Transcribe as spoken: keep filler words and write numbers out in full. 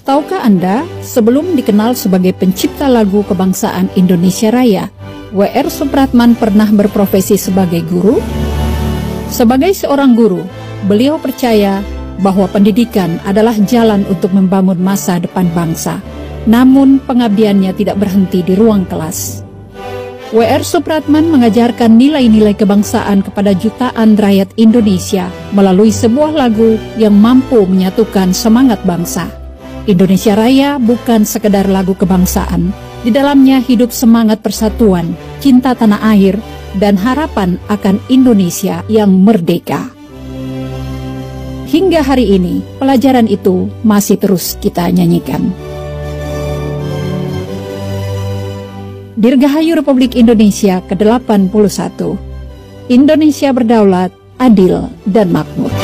Tahukah Anda, sebelum dikenal sebagai pencipta lagu kebangsaan Indonesia Raya, W R Supratman pernah berprofesi sebagai guru? Sebagai seorang guru, beliau percaya bahwa pendidikan adalah jalan untuk membangun masa depan bangsa. Namun pengabdiannya tidak berhenti di ruang kelas. W R Supratman mengajarkan nilai-nilai kebangsaan kepada jutaan rakyat Indonesia melalui sebuah lagu yang mampu menyatukan semangat bangsa. Indonesia Raya bukan sekedar lagu kebangsaan. Di dalamnya hidup semangat persatuan, cinta tanah air, dan harapan akan Indonesia yang merdeka. Hingga hari ini, pelajaran itu masih terus kita nyanyikan. Dirgahayu Republik Indonesia ke delapan puluh satu. Indonesia berdaulat, adil, dan makmur.